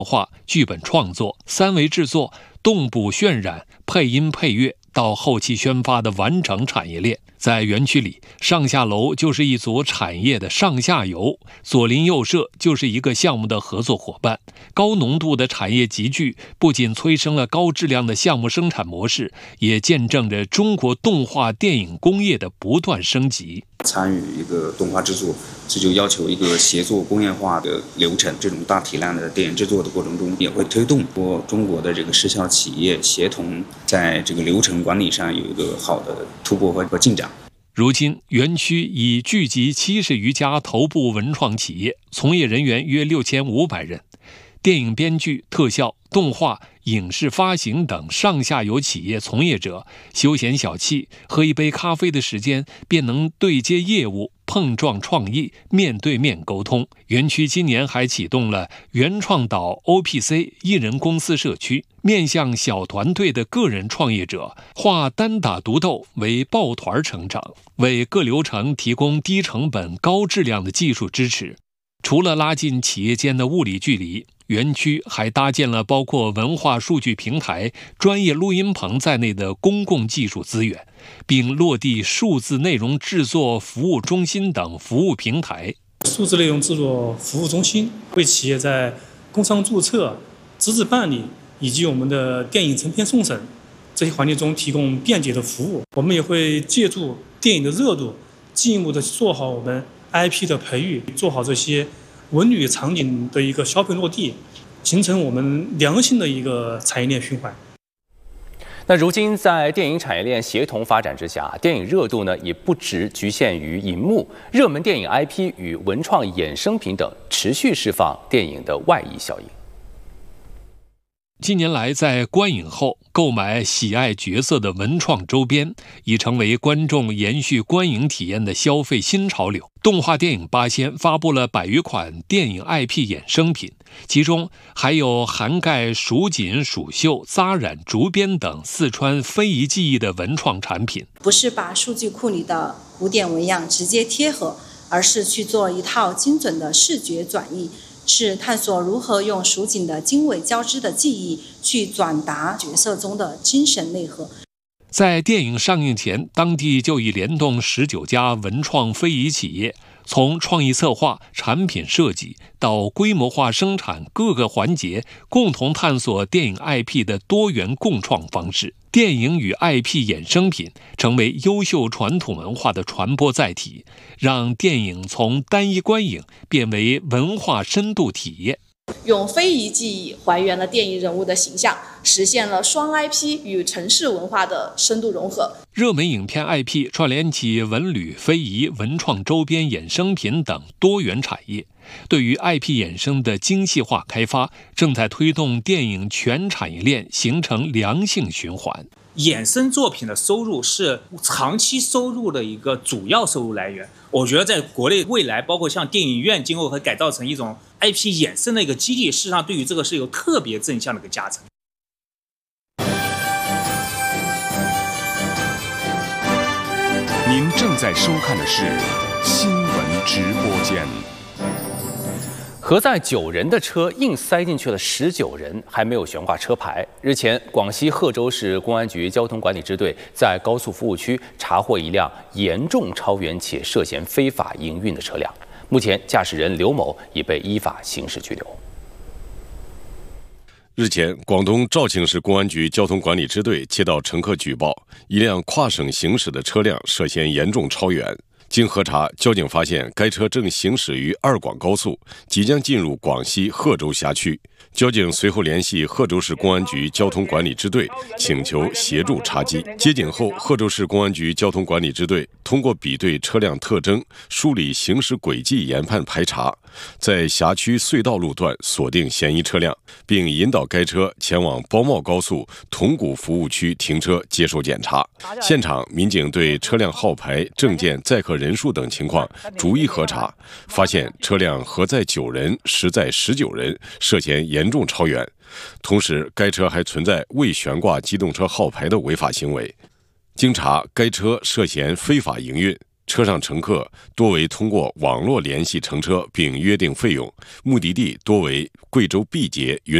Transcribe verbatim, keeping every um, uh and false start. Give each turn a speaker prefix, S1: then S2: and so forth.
S1: 画、剧本创作、三维制作、动捕渲染、配音配乐到后期宣发的完整产业链。在园区里，上下楼就是一组产业的上下游，左邻右舍就是一个项目的合作伙伴。高浓度的产业集聚，不仅催生了高质量的项目生产模式，也见证着中国动画电影工业的不断升级。
S2: 参与一个动画制作，这就要求一个协作工业化的流程。这种大体量的电影制作的过程中，也会推动我中国的这个视效企业协同在这个流程管理上有一个好的突破和进展。
S1: 如今，园区已聚集七十余家头部文创企业，从业人员约六千五百人。电影编剧、特效、动画、影视发行等上下游企业从业者，休闲小憩，喝一杯咖啡的时间，便能对接业务，碰撞创意，面对面沟通。园区今年还启动了原创岛 O P C 艺人公司社区，面向小团队的个人创业者，化单打独斗为抱团成长，为各流程提供低成本、高质量的技术支持。除了拉近企业间的物理距离，园区还搭建了包括文化数据平台、专业录音棚在内的公共技术资源，并落地数字内容制作服务中心等服务平台。
S3: 数字内容制作服务中心为企业在工商注册、资质办理以及我们的电影成片送审这些环节中提供便捷的服务。我们也会借助电影的热度，进一步的做好我们 I P 的培育，做好这些文旅场景的一个消费落地，形成我们良性的一个产业链循环。
S4: 那如今在电影产业链协同发展之下，电影热度呢也不只局限于银幕，热门电影 I P 与文创衍生品等持续释放电影的外溢效应。
S1: 近年来，在观影后购买喜爱角色的文创周边，已成为观众延续观影体验的消费新潮流。动画电影八仙发布了百余款电影 I P 衍生品，其中还有涵盖蜀锦、蜀绣、扎染、竹编等四川非遗技艺的文创产品。
S5: 不是把数据库里的古典纹样直接贴合，而是去做一套精准的视觉转译，是探索如何用蜀锦的经纬交织的技艺去转达角色中的精神内核。
S1: 在电影上映前，当地就已联动十九家文创非遗企业，从创意策划、产品设计到规模化生产各个环节，共同探索电影 I P 的多元共创方式。电影与 I P 衍生品成为优秀传统文化的传播载体，让电影从单一观影变为文化深度体验。
S6: 用非遗技艺还原了电影人物的形象，实现了双 I P 与城市文化的深度融合。
S1: 热门影片 I P 串联起文旅、非遗、文创周边衍生品等多元产业，对于 I P 衍生的精细化开发，正在推动电影全产业链形成良性循环。
S7: 衍生作品的收入是长期收入的一个主要收入来源。我觉得在国内未来，包括像电影院今后会改造成一种 I P 衍生的一个基地，事实上对于这个是有特别正向的一个加成。
S8: 您正在收看的是新闻直播间。
S4: 合载九人的车硬塞进去了十九人，还没有悬挂车牌。日前，广西贺州市公安局交通管理支队在高速服务区查获一辆严重超员且涉嫌非法营运的车辆。目前，驾驶人刘某已被依法刑事拘留。
S9: 日前，广东肇庆市公安局交通管理支队接到乘客举报，一辆跨省行驶的车辆涉嫌严重超员。经核查，交警发现该车正行驶于二广高速，即将进入广西贺州辖区。交警随后联系贺州市公安局交通管理支队，请求协助查缉。接警后，贺州市公安局交通管理支队通过比对车辆特征、梳理行驶轨迹研判排查，在辖区隧道路段锁定嫌疑车辆，并引导该车前往包茂高速铜鼓服务区停车接受检查。现场，民警对车辆号牌、证件、载客人数等情况逐一核查，发现车辆核载九人，实载十九人，涉嫌严重超员。同时，该车还存在未悬挂机动车号牌的违法行为。经查，该车涉嫌非法营运。 车上乘客多为通过网络联系乘车并约定费用，目的地多为贵州毕节云